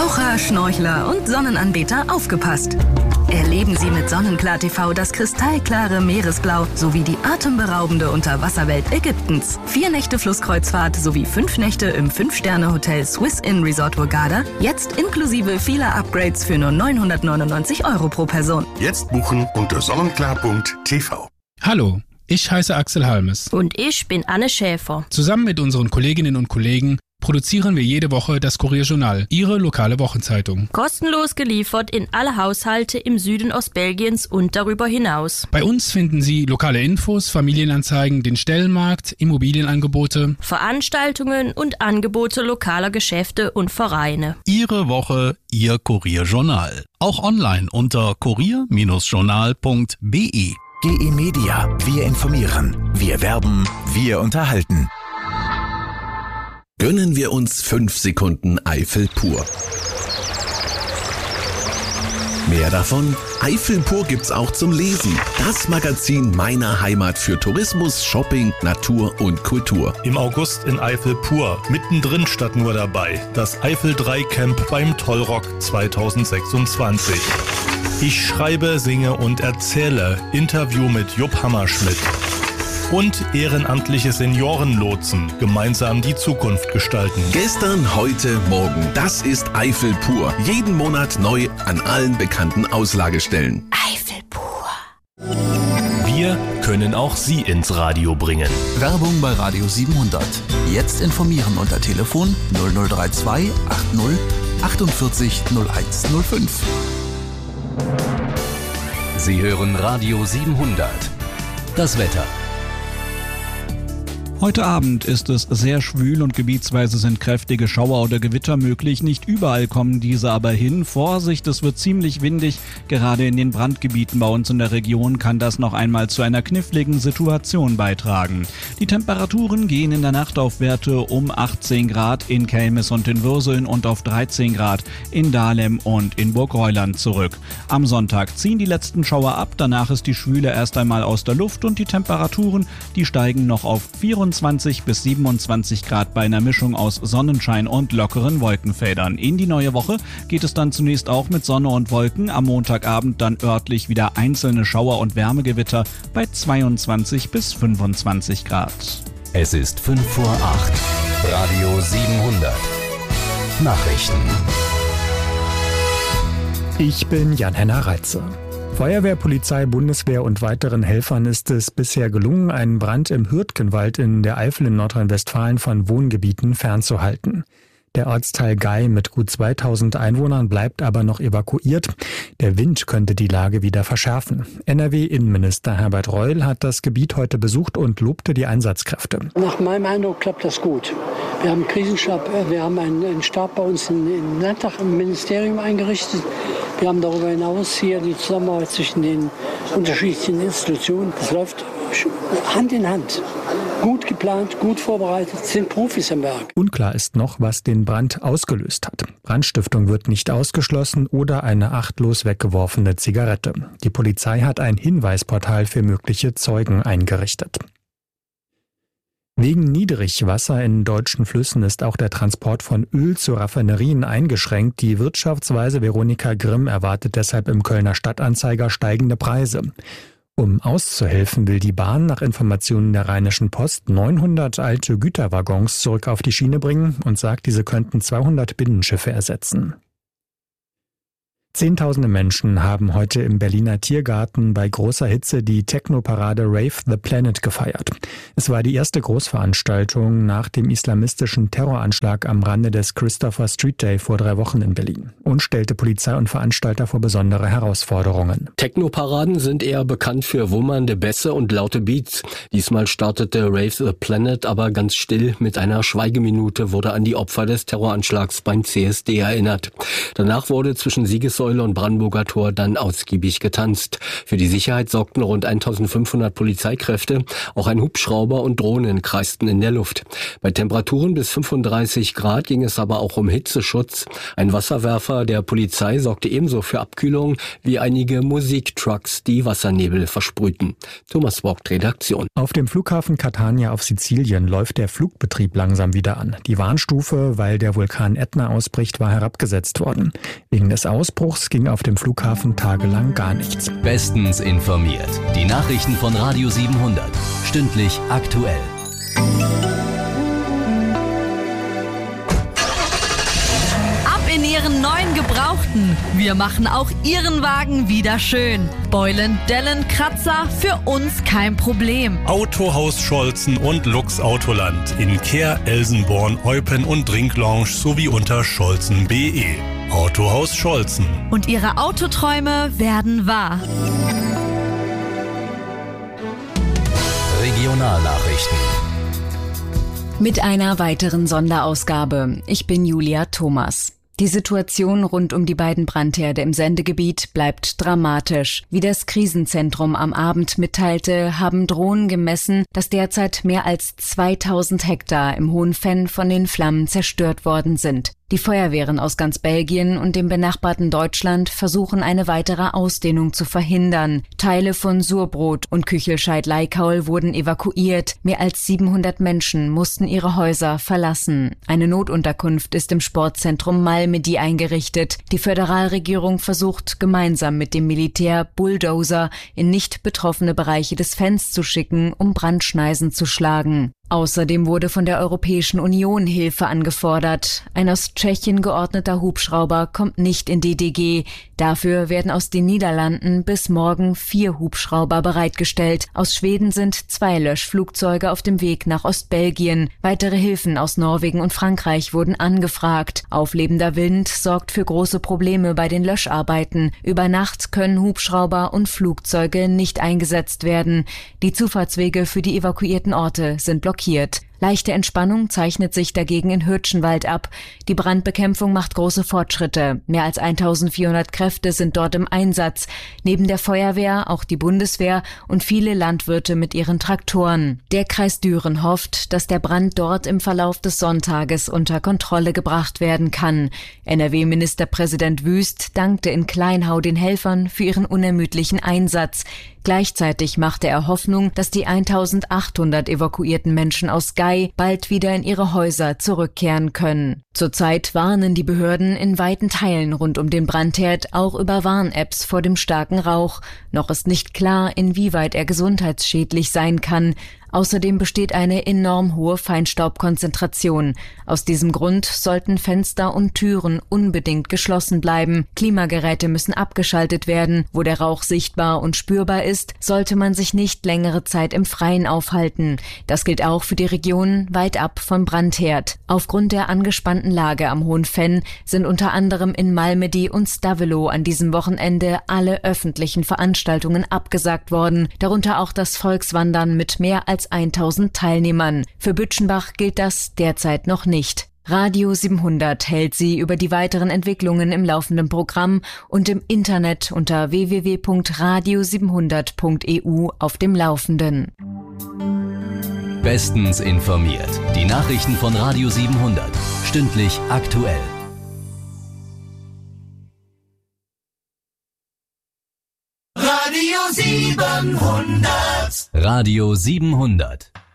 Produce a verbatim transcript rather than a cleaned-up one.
Taucher, Schnorchler und Sonnenanbeter aufgepasst! Erleben Sie mit Sonnenklar T V das kristallklare Meeresblau sowie die atemberaubende Unterwasserwelt Ägyptens. Vier Nächte Flusskreuzfahrt sowie fünf Nächte im fünf-Sterne-Hotel Swiss Inn Resort Hurghada. Jetzt inklusive vieler Upgrades für nur neunhundertneunundneunzig Euro pro Person. Jetzt buchen unter sonnenklar punkt t v. Hallo, ich heiße Axel Halmes. Und ich bin Anne Schäfer. Zusammen mit unseren Kolleginnen und Kollegen produzieren wir jede Woche das Kurier-Journal, Ihre lokale Wochenzeitung. Kostenlos geliefert in alle Haushalte im Süden Ostbelgiens und darüber hinaus. Bei uns finden Sie lokale Infos, Familienanzeigen, den Stellenmarkt, Immobilienangebote, Veranstaltungen und Angebote lokaler Geschäfte und Vereine. Ihre Woche, Ihr Kurier-Journal. Auch online unter kurier journal punkt b e. G E Media. Wir informieren. Wir werben. Wir unterhalten. Gönnen wir uns fünf Sekunden Eifel pur. Mehr davon? Eifel pur gibt's auch zum Lesen. Das Magazin meiner Heimat für Tourismus, Shopping, Natur und Kultur. Im August in Eifel pur. Mittendrin statt nur dabei. Das Eifel drei Camp beim Tollrock zweitausendsechsundzwanzig. Ich schreibe, singe und erzähle. Interview mit Jupp Hammerschmidt. Und ehrenamtliche Seniorenlotsen gemeinsam die Zukunft gestalten. Gestern, heute, morgen. Das ist Eifel pur. Jeden Monat neu an allen bekannten Auslagestellen. Eifel pur. Wir können auch Sie ins Radio bringen. Werbung bei Radio siebenhundert. Jetzt informieren unter Telefon null null drei zwei achtzig achtundvierzig null eins null fünf. Sie hören Radio siebenhundert. Das Wetter. Heute Abend ist es sehr schwül und gebietsweise sind kräftige Schauer oder Gewitter möglich. Nicht überall kommen diese aber hin. Vorsicht, es wird ziemlich windig. Gerade in den Brandgebieten bei uns in der Region kann das noch einmal zu einer kniffligen Situation beitragen. Die Temperaturen gehen in der Nacht auf Werte um achtzehn Grad in Kelmis und in Würseln und auf dreizehn Grad in Dahlem und in Burgreuland zurück. Am Sonntag ziehen die letzten Schauer ab. Danach ist die Schwüle erst einmal aus der Luft und die Temperaturen, die steigen noch auf vierundzwanzig bis siebenundzwanzig Grad bei einer Mischung aus Sonnenschein und lockeren Wolkenfeldern. In die neue Woche geht es dann zunächst auch mit Sonne und Wolken. Am Montagabend dann örtlich wieder einzelne Schauer und Wärmegewitter bei zweiundzwanzig bis fünfundzwanzig Grad. Es ist fünf vor acht. Radio siebenhundert. Nachrichten. Ich bin Jan-Henner Reitze. Feuerwehr, Polizei, Bundeswehr und weiteren Helfern ist es bisher gelungen, einen Brand im Hürtgenwald in der Eifel in Nordrhein-Westfalen von Wohngebieten fernzuhalten. Der Ortsteil Gei mit gut zweitausend Einwohnern bleibt aber noch evakuiert. Der Wind könnte die Lage wieder verschärfen. N R W-Innenminister Herbert Reul hat das Gebiet heute besucht und lobte die Einsatzkräfte. Nach meinem Eindruck klappt das gut. Wir haben einen Krisenstab, wir haben einen, einen Stab bei uns in, in Landtag im Ministerium eingerichtet. Wir haben darüber hinaus hier die Zusammenarbeit zwischen den unterschiedlichen Institutionen. Das läuft Hand in Hand. Gut geplant, gut vorbereitet, sind Profis am Werk. Unklar ist noch, was den Brand ausgelöst hat. Brandstiftung wird nicht ausgeschlossen oder eine achtlos weggeworfene Zigarette. Die Polizei hat ein Hinweisportal für mögliche Zeugen eingerichtet. Wegen Niedrigwasser in deutschen Flüssen ist auch der Transport von Öl zu Raffinerien eingeschränkt. Die Wirtschaftsweise Veronika Grimm erwartet deshalb im Kölner Stadtanzeiger steigende Preise. Um auszuhelfen, will die Bahn nach Informationen der Rheinischen Post neunhundert alte Güterwaggons zurück auf die Schiene bringen und sagt, diese könnten zweihundert Binnenschiffe ersetzen. Zehntausende Menschen haben heute im Berliner Tiergarten bei großer Hitze die Techno-Parade Rave the Planet gefeiert. Es war die erste Großveranstaltung nach dem islamistischen Terroranschlag am Rande des Christopher Street Day vor drei Wochen in Berlin und stellte Polizei und Veranstalter vor besondere Herausforderungen. Techno-Paraden sind eher bekannt für wummernde Bässe und laute Beats. Diesmal startete Rave the Planet aber ganz still. Mit einer Schweigeminute wurde an die Opfer des Terroranschlags beim C S D erinnert. Danach wurde zwischen Sieges Litfaßsäule und Brandenburger Tor dann ausgiebig getanzt. Für die Sicherheit sorgten rund eintausendfünfhundert Polizeikräfte, auch ein Hubschrauber und Drohnen kreisten in der Luft. Bei Temperaturen bis fünfunddreißig Grad ging es aber auch um Hitzeschutz. Ein Wasserwerfer der Polizei sorgte ebenso für Abkühlung wie einige Musiktrucks, die Wassernebel versprühten. Thomas Vogt, Redaktion. Auf dem Flughafen Catania auf Sizilien läuft der Flugbetrieb langsam wieder an. Die Warnstufe, weil der Vulkan Ätna ausbricht, war herabgesetzt worden. Wegen des Ausbruchs ging auf dem Flughafen tagelang gar nichts. Bestens informiert. Die Nachrichten von Radio siebenhundert. Stündlich aktuell. In ihren neuen Gebrauchten. Wir machen auch Ihren Wagen wieder schön. Beulen, Dellen, Kratzer, für uns kein Problem. Autohaus Scholzen und Lux Autoland in Kehr, Elsenborn, Eupen und Drinklounge sowie unter scholzen punkt de. Autohaus Scholzen. Und Ihre Autoträume werden wahr. Regionalnachrichten. Mit einer weiteren Sonderausgabe. Ich bin Julia Thomas. Die Situation rund um die beiden Brandherde im Sendegebiet bleibt dramatisch. Wie das Krisenzentrum am Abend mitteilte, haben Drohnen gemessen, dass derzeit mehr als zweitausend Hektar im Hohen Venn von den Flammen zerstört worden sind. Die Feuerwehren aus ganz Belgien und dem benachbarten Deutschland versuchen eine weitere Ausdehnung zu verhindern. Teile von Surbrot und Küchelscheid-Leikaul wurden evakuiert. Mehr als siebenhundert Menschen mussten ihre Häuser verlassen. Eine Notunterkunft ist im Sportzentrum Malmedy eingerichtet. Die Föderalregierung versucht, gemeinsam mit dem Militär Bulldozer in nicht betroffene Bereiche des Venns zu schicken, um Brandschneisen zu schlagen. Außerdem wurde von der Europäischen Union Hilfe angefordert. Ein aus Tschechien geordneter Hubschrauber kommt nicht in D D G. Dafür werden aus den Niederlanden bis morgen vier Hubschrauber bereitgestellt. Aus Schweden sind zwei Löschflugzeuge auf dem Weg nach Ostbelgien. Weitere Hilfen aus Norwegen und Frankreich wurden angefragt. Auflebender Wind sorgt für große Probleme bei den Löscharbeiten. Über Nacht können Hubschrauber und Flugzeuge nicht eingesetzt werden. Die Zufahrtswege für die evakuierten Orte sind blockiert. Leichte Entspannung zeichnet sich dagegen in Hürtschenwald ab. Die Brandbekämpfung macht große Fortschritte. Mehr als eintausendvierhundert Kräfte sind dort im Einsatz. Neben der Feuerwehr auch die Bundeswehr und viele Landwirte mit ihren Traktoren. Der Kreis Düren hofft, dass der Brand dort im Verlauf des Sonntages unter Kontrolle gebracht werden kann. N R W-Ministerpräsident Wüst dankte in Kleinhau den Helfern für ihren unermüdlichen Einsatz. Gleichzeitig machte er Hoffnung, dass die eintausendachthundert evakuierten Menschen aus Gei bald wieder in ihre Häuser zurückkehren können. Zurzeit warnen die Behörden in weiten Teilen rund um den Brandherd auch über Warn-Apps vor dem starken Rauch. Noch ist nicht klar, inwieweit er gesundheitsschädlich sein kann. Außerdem besteht eine enorm hohe Feinstaubkonzentration. Aus diesem Grund sollten Fenster und Türen unbedingt geschlossen bleiben. Klimageräte müssen abgeschaltet werden. Wo der Rauch sichtbar und spürbar ist, sollte man sich nicht längere Zeit im Freien aufhalten. Das gilt auch für die Regionen weit ab vom Brandherd. Aufgrund der angespannten Lage am Hohen Venn sind unter anderem in Malmedy und Stavelot an diesem Wochenende alle öffentlichen Veranstaltungen abgesagt worden, darunter auch das Volkswandern mit mehr als eintausend Teilnehmern. Für Bütschenbach gilt das derzeit noch nicht. Radio siebenhundert hält Sie über die weiteren Entwicklungen im laufenden Programm und im Internet unter w w w punkt radio siebenhundert punkt e u auf dem Laufenden. Bestens informiert. Die Nachrichten von Radio siebenhundert. Stündlich aktuell. Radio siebenhundert. Radio siebenhundert.